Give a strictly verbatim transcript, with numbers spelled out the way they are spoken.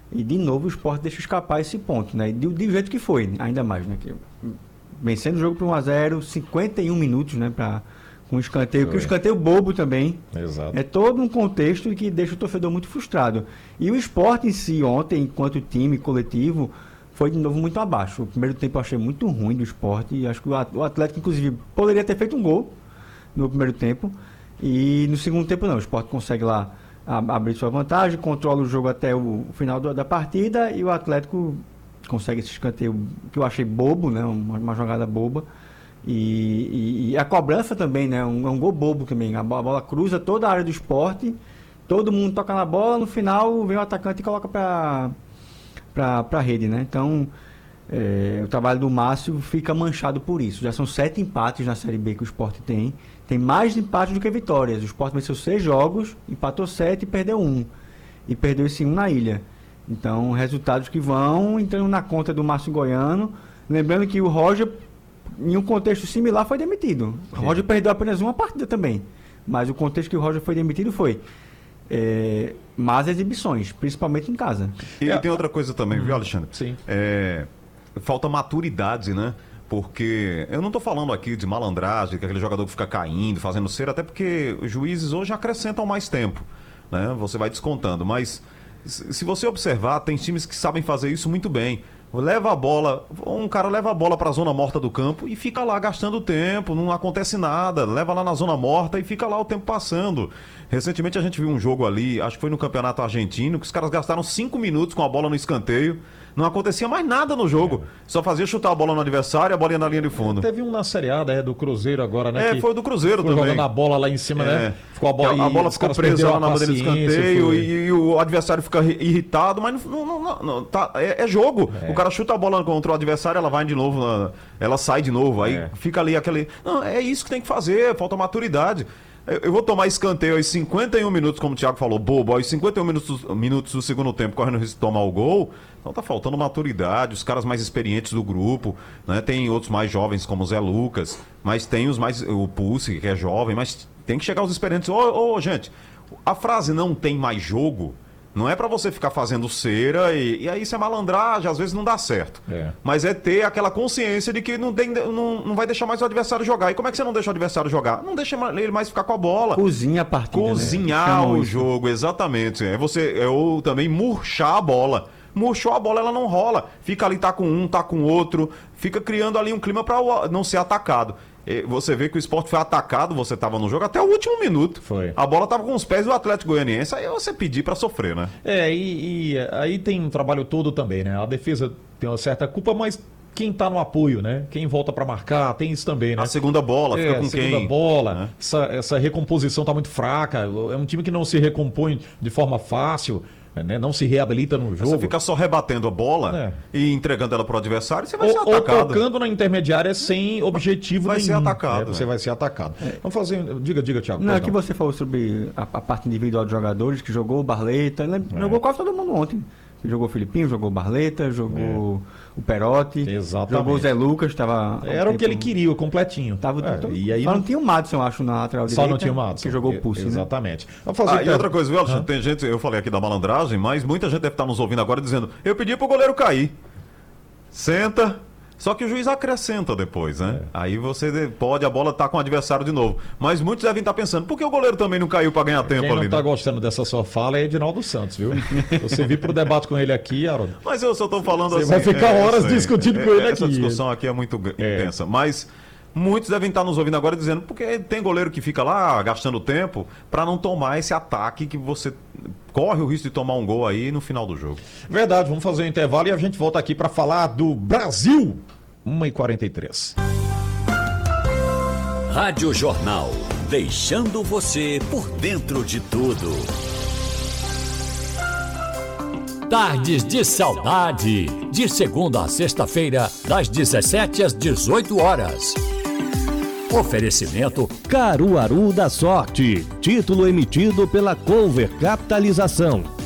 E de novo o Sport deixa escapar esse ponto, né? De, de jeito que foi, ainda mais, né? Que, vencendo o jogo por um a zero, cinquenta e um minutos, né? Pra, com um escanteio, foi. Que o escanteio bobo também. Exato. É todo um contexto que deixa o torcedor muito frustrado. E o Sport em si, ontem, enquanto time coletivo, foi de novo muito abaixo. O primeiro tempo eu achei muito ruim do Sport. E acho que o Atlético, inclusive, poderia ter feito um gol no primeiro tempo. E no segundo tempo não. O Sport consegue lá abrir sua vantagem, controla o jogo até o final do, da partida, e o Atlético consegue esse escanteio que eu achei bobo, né? Uma, uma jogada boba. E, e, e a cobrança também, né? Um, é um gol bobo também. A bola, a bola cruza toda a área do Sport, todo mundo toca na bola, no final vem o atacante e coloca para para a rede, né? Então, é, o trabalho do Márcio fica manchado por isso. Já são sete empates na Série B que o Sport tem. Tem mais empates do que vitórias. O Sport venceu seis jogos, empatou sete e perdeu um. E perdeu esse um na ilha. Então, resultados que vão entrando na conta do Márcio Goiano. Lembrando que o Roger, em um contexto similar, foi demitido. O Roger perdeu apenas uma partida também. Mas o contexto que o Roger foi demitido foi é, más exibições, principalmente em casa. E é, tem outra coisa também, hum, viu, Alexandre? Sim. É, falta maturidade, né? Porque eu não estou falando aqui de malandragem, que aquele jogador que fica caindo, fazendo cera, até porque os juízes hoje acrescentam mais tempo, né? Você vai descontando, mas se você observar, tem times que sabem fazer isso muito bem. Leva a bola, um cara leva a bola para a zona morta do campo e fica lá gastando tempo, não acontece nada, leva lá na zona morta e fica lá o tempo passando. Recentemente a gente viu um jogo ali, acho que foi no Campeonato Argentino, que os caras gastaram cinco minutos com a bola no escanteio, não acontecia mais nada no jogo, é. Só fazia chutar a bola no adversário e a bola ia na linha de fundo. Teve um na Série A, né, do Cruzeiro agora, né? É, que foi do Cruzeiro foi também. Jogando a bola lá em cima, é. né? Ficou a bola, a bola ficou presa lá na bandeira do escanteio e, e o adversário fica irritado, mas não, não, não, não tá, é, é jogo. É. O cara chuta a bola contra o adversário, ela vai de novo, ela sai de novo, aí é. fica ali aquele... Não, é isso que tem que fazer, falta maturidade. Eu vou tomar escanteio aos cinquenta e um minutos, como o Thiago falou, bobo, aos cinquenta e um minutos, minutos do segundo tempo, correndo o risco de tomar o gol. Então tá faltando maturidade, os caras mais experientes do grupo, né? Tem outros mais jovens, como o Zé Lucas, mas tem os mais... o Pulse, que é jovem, mas tem que chegar os experientes. Ô, ô, gente, a frase não tem mais jogo... Não é pra você ficar fazendo cera e, e aí isso é malandragem, às vezes não dá certo. É. Mas é ter aquela consciência de que não, tem, não, não vai deixar mais o adversário jogar. E como é que você não deixa o adversário jogar? Não deixa ele mais ficar com a bola. Cozinha a partida, Cozinhar, né? o isso. jogo, exatamente. É você, é ou também murchar a bola. Murchou a bola, ela não rola. Fica ali, tá com um, tá com outro. Fica criando ali um clima pra não ser atacado. Você vê que o Sport foi atacado, você estava no jogo até o último minuto. Foi. A bola estava com os pés do Atlético Goianiense, aí você pedir para sofrer, né? É, e, e aí tem um trabalho todo também, né? A defesa tem uma certa culpa, mas quem tá no apoio, né? Quem volta para marcar, tem isso também, né? A segunda bola, é, fica com a quem? segunda bola, né? essa, essa recomposição tá muito fraca. É um time que não se recompõe de forma fácil. Né? Não se reabilita no jogo. Você fica só rebatendo a bola é. e entregando ela pro adversário, você vai ou, ser atacado. Ou tocando na intermediária sem objetivo vai nenhum. Vai ser atacado. É, você né? vai ser atacado. É. Vamos fazer... Diga, diga, Thiago. Não, é que você falou sobre a, a parte individual dos jogadores, que jogou o Barleta, é. jogou quase todo mundo ontem. Jogou o Filipinho, jogou o Barleta, jogou é. o Perotti, Exatamente. jogou o Zé Lucas, tava... Era o tempo... que ele queria, o completinho. Tava, é, todo... e aí Só não... não tinha o Madison, eu acho, na lateral direita. Só não tinha o Madison. Que jogou o Pulse, Exatamente. Né? Vamos fazer ah, e outra coisa, viu, Alexandre? Tem gente, eu falei aqui da malandragem, mas muita gente deve estar nos ouvindo agora dizendo, eu pedi pro goleiro cair. Senta... Só que o juiz acrescenta depois, né? É. Aí você pode, a bola tá com o adversário de novo. Mas muitos devem estar pensando, por que o goleiro também não caiu para ganhar tempo Quem ali? Quem não tá né? gostando dessa sua fala é Edinaldo Santos, viu? Você vir pro debate com ele aqui, Haroldo. Mas eu só tô falando você assim... Você vai ficar é, horas é, discutindo é, com ele essa aqui. Essa discussão aqui é muito é. intensa. Mas muitos devem estar nos ouvindo agora dizendo, porque tem goleiro que fica lá gastando tempo para não tomar esse ataque que você... corre o risco de tomar um gol aí no final do jogo. Verdade, vamos fazer um intervalo e a gente volta aqui para falar do Brasil. uma e quarenta e três. Rádio Jornal, deixando você por dentro de tudo. Tardes de Saudade, de segunda a sexta-feira, das dezessete às dezoito horas. Oferecimento Caruaru da Sorte, título emitido pela Cover Capitalização.